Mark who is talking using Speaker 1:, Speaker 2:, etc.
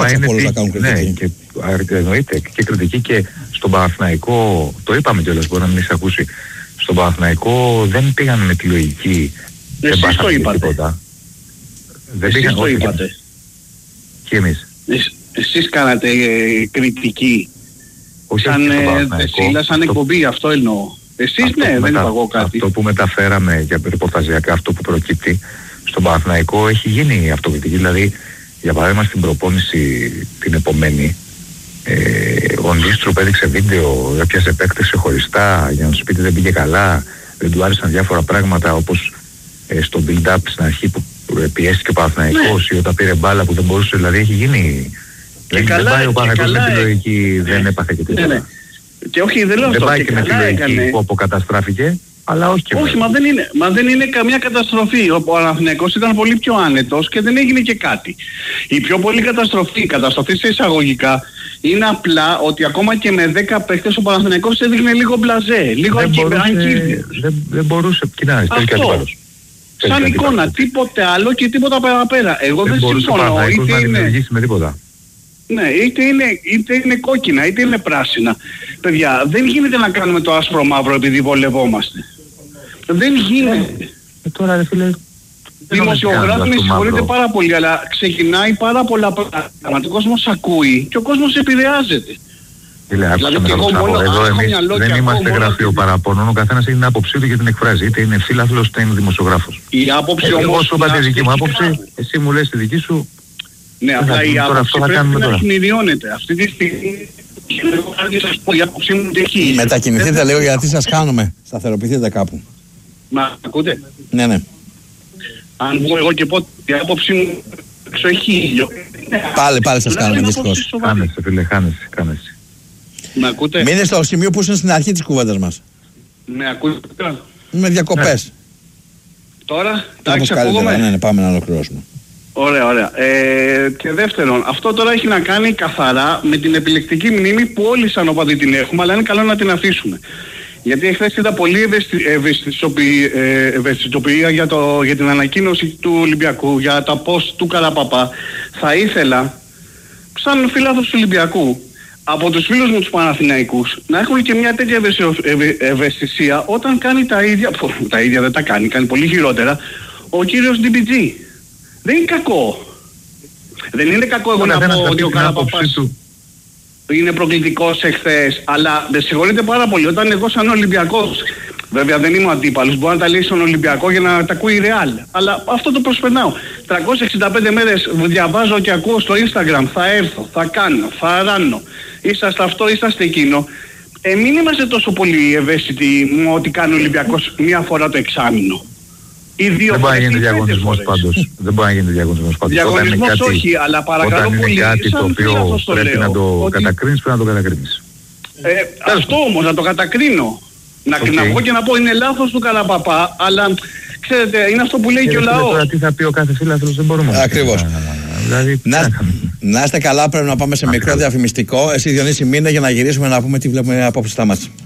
Speaker 1: από όλους να κάνουν κριτική.
Speaker 2: Ναι, και εννοείται και κριτική και στον Παναθηναϊκό, το είπαμε κιόλας, μπορεί να μην έχεις ακούσει, στον Παναθηναϊκό δεν πήγαν με τη λογική.
Speaker 3: Εσείς το είπατε.
Speaker 2: Τίποτα.
Speaker 3: Εσείς το είπατε.
Speaker 2: Και εμείς.
Speaker 3: Εσείς κάνατε κριτική.
Speaker 2: Όχι
Speaker 3: σαν εκπομπή, αυτό εννοώ. Εσείς δεν είπα εγώ κάτι.
Speaker 2: Αυτό που μεταφέραμε για ρεπορταζιακά, αυτό που προκύπτει στον Παναθηναϊκό έχει γίνει αυτοκριτική. Δηλαδή, για παράδειγμα στην προπόνηση την επομένη, ο Νίστρουπ έδειξε βίντεο, έπιασε παίκτες χωριστά για να τους πείτε δεν πήγε καλά, δεν του άρεσαν διάφορα πράγματα όπως στο build-up στην αρχή που πιέστηκε ο Παναθηναϊκός ή όταν πήρε μπάλα που δεν μπορούσε, δηλαδή έχει γίνει.
Speaker 3: Και
Speaker 2: δεν πάει ο Παναθηναϊκός με τη λογική, δεν έπαθε και τίποτα.
Speaker 3: Ναι. Και όχι, δεν λέω
Speaker 2: δεν
Speaker 3: αυτό.
Speaker 2: πάει και με τη λογική που αποκαταστράφηκε, αλλά όχι και
Speaker 3: όχι, μα δεν είναι καμία καταστροφή. Ο Παναθηναϊκός ήταν πολύ πιο άνετος και δεν έγινε και κάτι. Η πιο πολύ καταστροφή σε εισαγωγικά, είναι απλά ότι ακόμα και με 10 παίχτες ο Παναθηναϊκός έδειχνε λίγο μπλαζέ, λίγο αγκύρδιο.
Speaker 2: Δεν μπορούσε, κοιτάξτε,
Speaker 3: αυτό. Σαν εικόνα, τίποτε άλλο και τίποτα παραπέρα. Εγώ δεν συμφωνώ.
Speaker 2: Είτε είναι με τίποτα.
Speaker 3: Ναι, είτε είναι κόκκινα, είτε είναι πράσινα. Παιδιά, δεν γίνεται να κάνουμε το άσπρο μαύρο επειδή βολευόμαστε. Δεν γίνεται.
Speaker 2: Τώρα, φίλε,
Speaker 3: δημοσιογράφοι με συγχωρείτε πάρα πολύ, αλλά ξεκινάει πάρα πολλά πράγματα. Ο κόσμος ακούει και ο κόσμος επηρεάζεται.
Speaker 2: Δηλαδή εδώ εμείς δεν είμαστε γραφείο παραπονών, ο καθένας έχει την άποψή του και την εκφράζει. Είτε είναι φίλαθλος είτε είναι δημοσιογράφος.
Speaker 3: Η άποψη όμως...
Speaker 2: Εγώ σου είπα τη δική μου άποψη, εσύ μου λες τη δική σου.
Speaker 3: Ναι, απλά η άποψη πρέπει να χνηριώνεται. Αυτή τη στιγμή η άποψη μου έχει...
Speaker 1: Μετακινηθείτε λίγο γιατί σας κάνουμε. Σταθεροποιηθείτε κάπου.
Speaker 3: Μα ακούτε?
Speaker 1: Ναι.
Speaker 3: Αν βγω εγώ και πω η άποψη μου έχει ήλιο.
Speaker 1: Πάλι σας κάνουμε δυστυχώς.
Speaker 2: Χάνεσαι φίλε, χάνεσαι.
Speaker 3: Με ακούτε?
Speaker 1: Μείνε στο σημείο που ήσουν στην αρχή της κουβέντας μας.
Speaker 3: Με ακούτε?
Speaker 1: Με διακοπές.
Speaker 3: Τώρα, εντάξει, ακούγομαι.
Speaker 1: Ναι, πάμε να ολοκληρώσουμε.
Speaker 3: Ωραία. Και δεύτερον, αυτό τώρα έχει να κάνει καθαρά με την επιλεκτική μνήμη που όλοι σαν οπαδοί την έχουμε, αλλά είναι καλό να την αφήσουμε. Γιατί εχθές είδα πολύ ευαισθητοποιία για την ανακοίνωση του Ολυμπιακού, για τα post του Καραπαπά. Θα ήθελα, σαν φίλαθος του Ολυμπιακού, από τους φίλους μου τους Παναθηναϊκούς, να έχουν και μια τέτοια ευαισθησία όταν κάνει τα ίδια δεν τα κάνει πολύ χειρότερα, ο κύριος DBG. Δεν είναι κακό. Δεν είναι κακό εγώ να πω ότι ο Καραπαπάς είναι προκλητικός εχθές, αλλά με συγχωρείτε πάρα πολύ, όταν εγώ σαν Ολυμπιακός, βέβαια δεν είμαι αντίπαλος, μπορώ να τα λέει στον Ολυμπιακό για να τα ακούει η Ρεάλ, αλλά αυτό το προσπερνάω. 365 μέρες διαβάζω και ακούω στο Instagram, θα έρθω, θα κάνω, θα ράνω, είσαστε αυτό, είσαστε εκείνο. Μην είμαστε τόσο πολύ ευαίσθητοι ότι κάνει ο Ολυμπιακός μία φορά το εξάμηνο.
Speaker 2: Δεν μπορεί να γίνει διαγωνισμός πάντως.
Speaker 3: Διαγωνισμός όχι, αλλά παρακαλώ πολύ.
Speaker 2: Όταν είναι κάτι το οποίο πρέπει να το κατακρίνεις, πρέπει να το κατακρίνεις.
Speaker 3: Αυτό όμως, να το κατακρίνω. Να βγω και να πω είναι λάθος του Καραπαπά, αλλά ξέρετε, είναι αυτό που λέει και ο λαός.
Speaker 2: Τώρα τι θα πει ο κάθε φίλαθλος, δεν μπορούμε.
Speaker 1: Ακριβώς. Να είστε καλά, πρέπει να πάμε σε μικρό διαφημιστικό. Εσύ Διονύση μείνε για να γυρίσουμε να πούμε τι βλέπουμε απόψε στα μάτια.